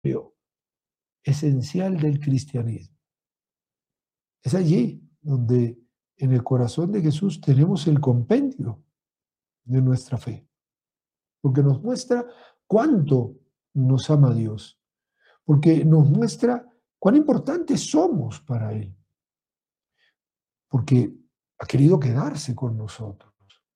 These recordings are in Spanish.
esencial del cristianismo. Es allí donde en el corazón de Jesús tenemos el compendio de nuestra fe, porque nos muestra cuánto nos ama Dios, porque nos muestra cuán importantes somos para Él, porque ha querido quedarse con nosotros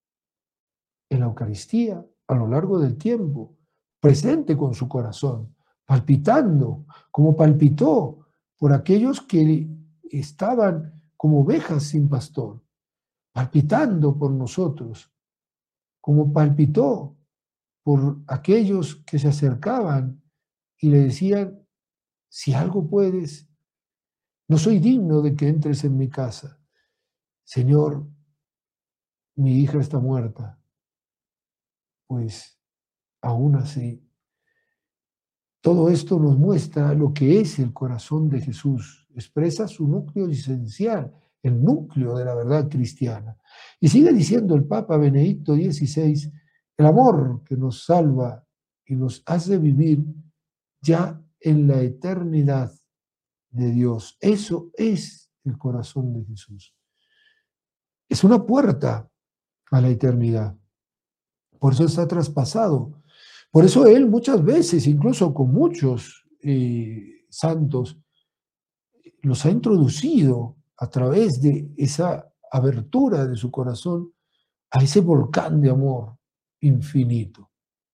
en la Eucaristía a lo largo del tiempo, presente con su corazón, palpitando, como palpitó por aquellos que estaban como ovejas sin pastor, palpitando por nosotros, como palpitó por aquellos que se acercaban y le decían, si algo puedes, no soy digno de que entres en mi casa. Señor, mi hija está muerta. Pues aún así, todo esto nos muestra lo que es el corazón de Jesús. Expresa su núcleo esencial, el núcleo de la verdad cristiana. Y sigue diciendo el Papa Benedicto XVI, el amor que nos salva y nos hace vivir ya en la eternidad de Dios. Eso es el corazón de Jesús. Es una puerta a la eternidad. Por eso está traspasado. Por eso Él muchas veces, incluso con muchos santos, los ha introducido a través de esa abertura de su corazón a ese volcán de amor infinito.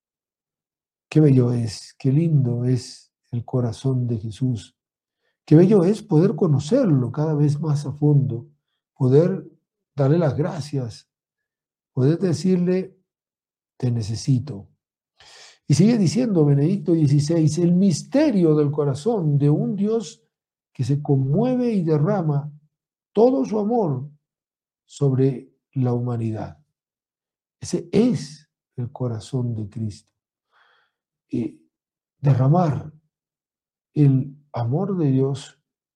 Qué bello es, qué lindo es el corazón de Jesús. Qué bello es poder conocerlo cada vez más a fondo, poder darle las gracias, poder decirle, te necesito. Y sigue diciendo Benedicto XVI, el misterio del corazón de un Dios que se conmueve y derrama todo su amor sobre la humanidad. Ese es el corazón de Cristo. Y derramar el amor de Dios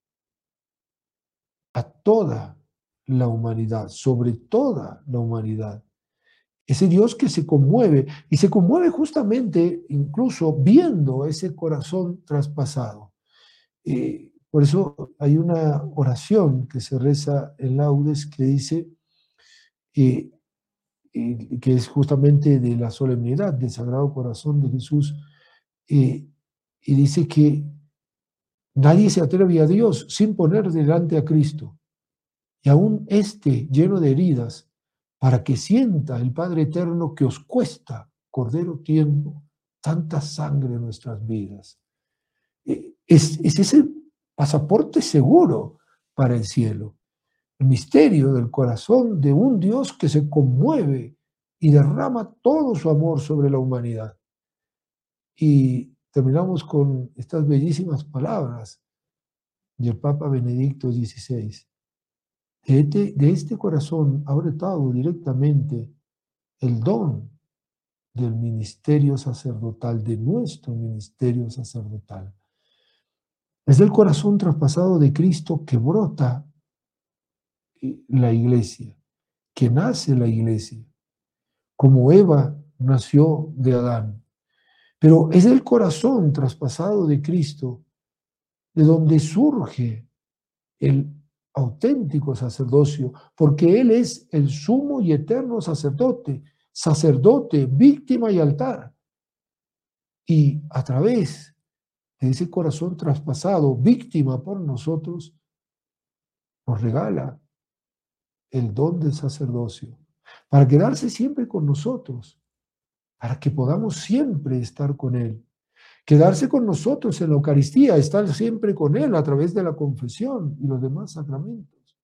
a toda la humanidad, sobre toda la humanidad. Ese Dios que se conmueve, y se conmueve justamente incluso viendo ese corazón traspasado. Por eso hay una oración que se reza en laudes que dice, eh, que es justamente de la solemnidad del Sagrado Corazón de Jesús, eh, y dice que nadie se atreve a Dios sin poner delante a Cristo, y aún este lleno de heridas, para que sienta el Padre Eterno que os cuesta, Cordero tierno, tanta sangre en nuestras vidas. Es ese pasaporte seguro para el cielo. El misterio del corazón de un Dios que se conmueve y derrama todo su amor sobre la humanidad. Y terminamos con estas bellísimas palabras del Papa Benedicto XVI. De este corazón ha brotado directamente el don del ministerio sacerdotal, de nuestro ministerio sacerdotal. Es del corazón traspasado de Cristo que brota la iglesia, que nace la iglesia, como Eva nació de Adán. Pero es del corazón traspasado de Cristo de donde surge el auténtico sacerdocio, porque Él es el sumo y eterno sacerdote, sacerdote, víctima y altar. Y a través de ese corazón traspasado, víctima por nosotros, nos regala el don del sacerdocio, para quedarse siempre con nosotros, para que podamos siempre estar con Él. Quedarse con nosotros en la Eucaristía, estar siempre con Él a través de la confesión y los demás sacramentos.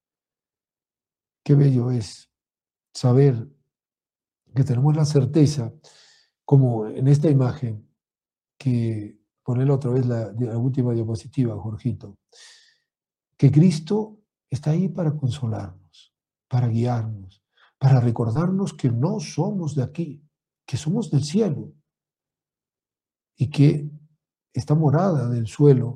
Qué bello es saber que tenemos la certeza, como en esta imagen, que ponerla otra vez la última diapositiva, Jorgito, que Cristo está ahí para consolarnos, para guiarnos, para recordarnos que no somos de aquí, que somos del cielo y que esta morada del suelo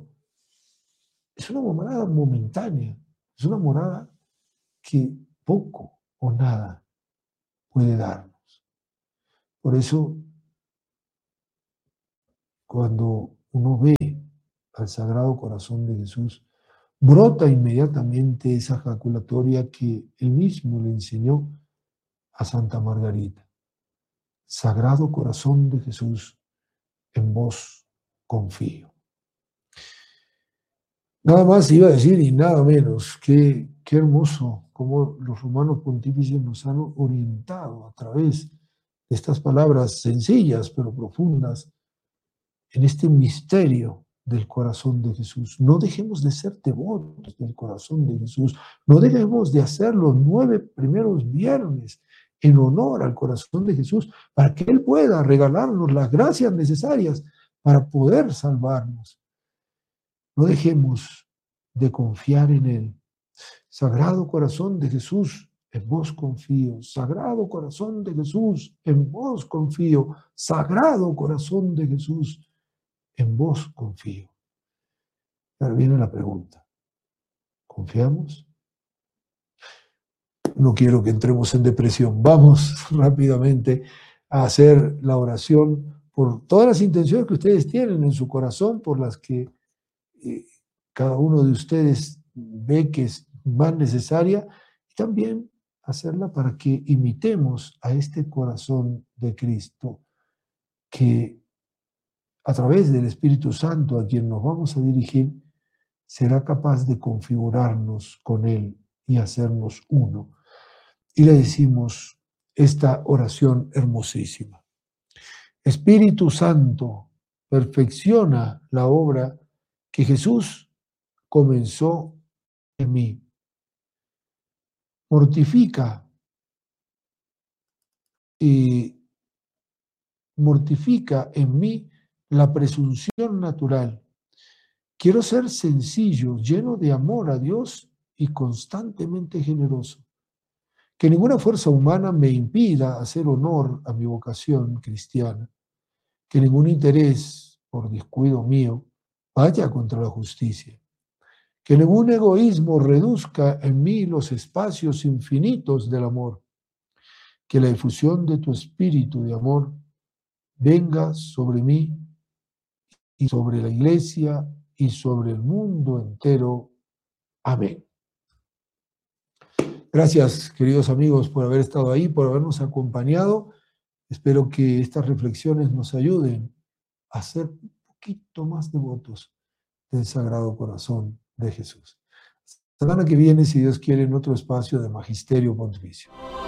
es una morada momentánea, es una morada que poco o nada puede darnos. Por eso, cuando uno ve al Sagrado Corazón de Jesús, brota inmediatamente esa jaculatoria que él mismo le enseñó a Santa Margarita. Sagrado Corazón de Jesús, en vos confío. Nada más iba a decir y nada menos. Qué hermoso cómo los romanos pontífices nos han orientado a través de estas palabras sencillas pero profundas en este misterio del corazón de Jesús. No dejemos de ser devotos del corazón de Jesús. No dejemos de hacer los 9 primeros viernes en honor al corazón de Jesús para que Él pueda regalarnos las gracias necesarias para poder salvarnos. No dejemos de confiar en Él. Sagrado Corazón de Jesús, en vos confío. Sagrado Corazón de Jesús, en vos confío. Sagrado Corazón de Jesús, en vos confío. Ahora viene la pregunta. ¿Confiamos? No quiero que entremos en depresión. Vamos rápidamente a hacer la oración por todas las intenciones que ustedes tienen en su corazón, por las que cada uno de ustedes ve que es más necesaria, y también hacerla para que imitemos a este corazón de Cristo, que a través del Espíritu Santo a quien nos vamos a dirigir, será capaz de configurarnos con Él y hacernos uno. Y le decimos esta oración hermosísima. Espíritu Santo, perfecciona la obra que Jesús comenzó en mí. Mortifica en mí la presunción natural. Quiero ser sencillo, lleno de amor a Dios y constantemente generoso. Que ninguna fuerza humana me impida hacer honor a mi vocación cristiana. Que ningún interés por descuido mío vaya contra la justicia. Que ningún egoísmo reduzca en mí los espacios infinitos del amor. Que la difusión de tu espíritu de amor venga sobre mí y sobre la Iglesia y sobre el mundo entero. Amén. Gracias, queridos amigos, por haber estado ahí, por habernos acompañado. Espero que estas reflexiones nos ayuden a ser un poquito más devotos del Sagrado Corazón de Jesús. Semana que viene, si Dios quiere, en otro espacio de Magisterio Pontificio.